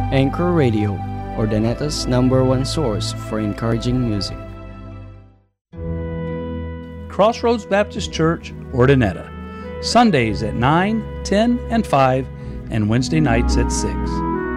Anchor Radio, Urdaneta's #1 source for encouraging music. Crossroads Baptist Church, Urdaneta. Sundays at 9, 10, and 5, and Wednesday nights at 6.